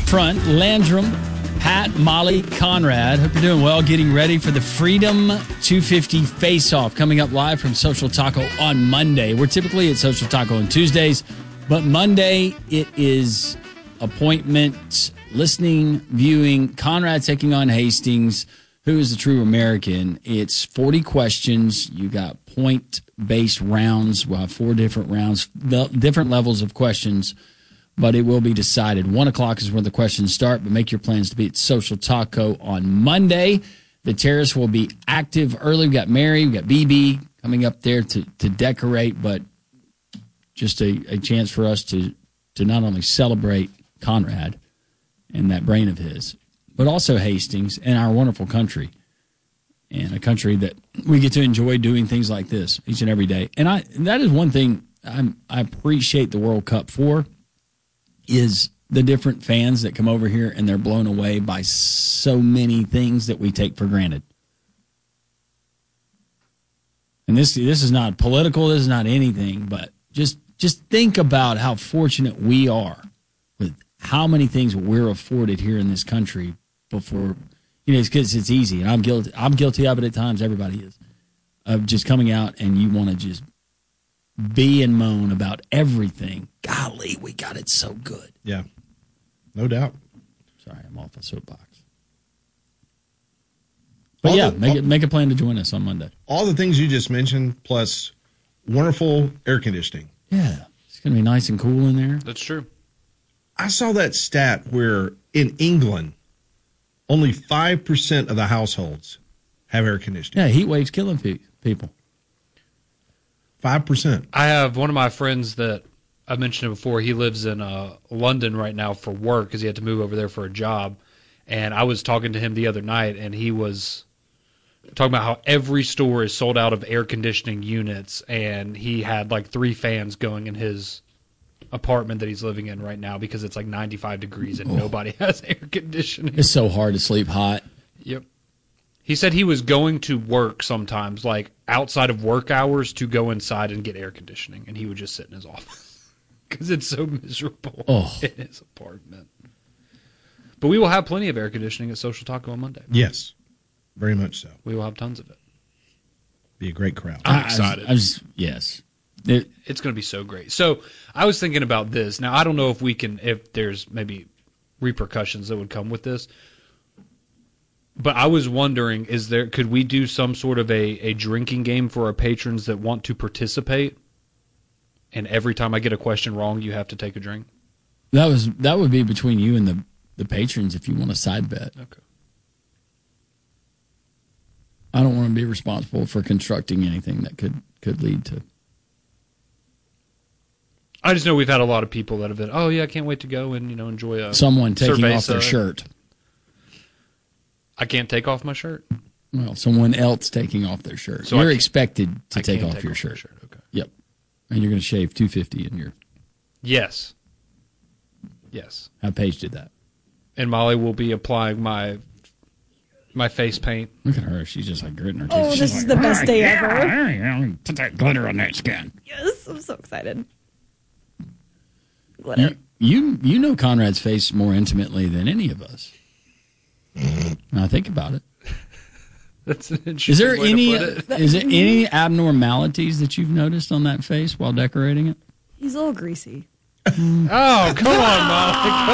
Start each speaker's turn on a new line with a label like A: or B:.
A: front, Landrum, Pat, Molly, Conrad. Hope you're doing well. Getting ready for the Freedom 250 Face-Off coming up live from Social Taco on Monday. We're typically at Social Taco on Tuesdays, but Monday it is appointment, listening, viewing. Conrad taking on Hastings. Who is the true American? It's 40 questions. You got point-based rounds. We'll have 4 different rounds, different levels of questions, but it will be decided. 1 o'clock is where the questions start, but make your plans to be at Social Taco on Monday. The terrace will be active early. We've got Mary, we've got BB coming up there to decorate, but just a chance for us to not only celebrate Conrad and that brain of his, but also Hastings and our wonderful country, and a country that we get to enjoy doing things like this each and every day. And that is one thing I appreciate the World Cup for, is the different fans that come over here and they're blown away by so many things that we take for granted. And this is not political, this is not anything, but just think about how fortunate we are with how many things we're afforded here in this country before, it's because it's easy. And I'm guilty of it at times, everybody is, of just coming out and you want to just be and moan about everything. Golly, we got it so good.
B: Yeah, no doubt.
A: Sorry, I'm off the soapbox. But make a plan to join us on Monday.
B: All the things you just mentioned, plus wonderful air conditioning.
A: Yeah, it's going to be nice and cool in there.
C: That's true.
B: I saw that stat where in England, only 5% of the households have air conditioning.
A: Yeah, heat wave's killing people.
B: 5%.
C: I have one of my friends that I mentioned it before. He lives in London right now for work because he had to move over there for a job. And I was talking to him the other night, and he was talking about how every store is sold out of air conditioning units, and he had like 3 fans going in his apartment that he's living in right now because it's like 95 degrees and nobody has air conditioning.
A: It's so hard to sleep hot.
C: Yep. He said he was going to work sometimes, like outside of work hours, to go inside and get air conditioning, and he would just sit in his office because it's so miserable in his apartment. But we will have plenty of air conditioning at Social Taco on Monday.
B: Yes, very much so.
C: We will have tons of it.
B: Be a great crowd.
C: I'm excited.
A: Yes.
C: It's going to be so great. So I was thinking about this. Now, I don't know if there's maybe repercussions that would come with this, but I was wondering, could we do some sort of a drinking game for our patrons that want to participate? And every time I get a question wrong, you have to take a drink?
A: That would be between you and the patrons if you want a side bet.
C: Okay.
A: I don't want to be responsible for constructing anything that could lead to.
C: I just know we've had a lot of people that have been, oh yeah, I can't wait to go and enjoy
A: someone taking
C: cerveza.
A: Off their shirt.
C: I can't take off my shirt.
A: Well, someone else taking off their shirt. So you're expected to take off your shirt.
C: Okay.
A: Yep. And you're going to shave $250 in your.
C: Yes.
A: How Paige did that.
C: And Molly will be applying my face paint.
A: Look at her. She's just like gritting her teeth.
D: Oh, this is the best day
A: ever. Put that glitter on that skin.
D: Yes, I'm so excited. Glitter.
A: You know Conrad's face more intimately than any of us. Now think about it.
C: That's an interesting way to put it.
A: Is there any abnormalities that you've noticed on that face while decorating it?
D: He's a little greasy.
C: Oh, come on, Molly.